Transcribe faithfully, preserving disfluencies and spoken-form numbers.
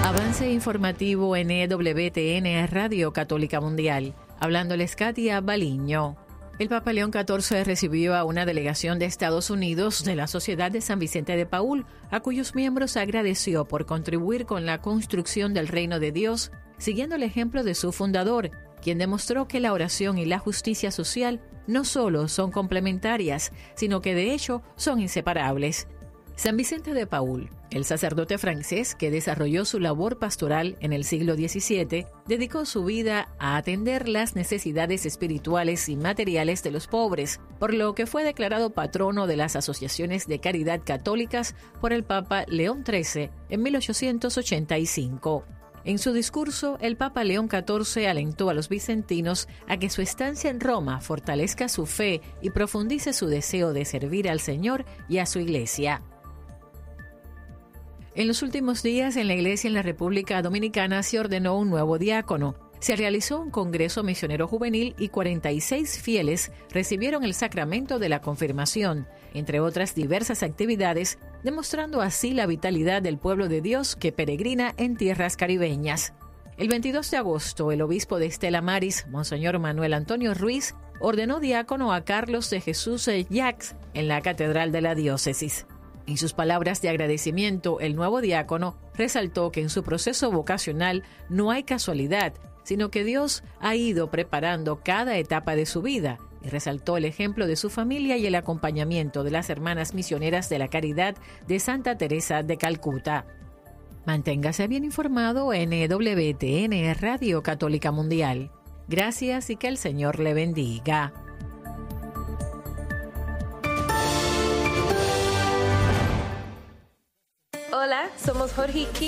Avance informativo en E W T N Radio Católica Mundial. Hablándoles Katia Baliño. El Papa León catorce recibió a una delegación de Estados Unidos de la Sociedad de San Vicente de Paúl, a cuyos miembros agradeció por contribuir con la construcción del reino de Dios, siguiendo el ejemplo de su fundador, quien demostró que la oración y la justicia social no solo son complementarias, sino que de hecho son inseparables. San Vicente de Paúl, el sacerdote francés que desarrolló su labor pastoral en el siglo diecisiete, dedicó su vida a atender las necesidades espirituales y materiales de los pobres, por lo que fue declarado patrono de las asociaciones de caridad católicas por el Papa León trece en mil ochocientos ochenta y cinco. En su discurso, el Papa León catorce alentó a los vicentinos a que su estancia en Roma fortalezca su fe y profundice su deseo de servir al Señor y a su Iglesia. En los últimos días, en la Iglesia en la República Dominicana se ordenó un nuevo diácono. Se realizó un congreso misionero juvenil y cuarenta y seis fieles recibieron el sacramento de la confirmación, entre otras diversas actividades, demostrando así la vitalidad del pueblo de Dios que peregrina en tierras caribeñas. El veintidós de agosto, el obispo de Estela Maris, Monseñor Manuel Antonio Ruiz, ordenó diácono a Carlos de Jesús Yax en la Catedral de la Diócesis. En sus palabras de agradecimiento, el nuevo diácono resaltó que en su proceso vocacional no hay casualidad, sino que Dios ha ido preparando cada etapa de su vida, y resaltó el ejemplo de su familia y el acompañamiento de las hermanas misioneras de la caridad de Santa Teresa de Calcuta. Manténgase bien informado en E W T N Radio Católica Mundial. Gracias y que el Señor le bendiga. Hola, somos Jorge y Kim.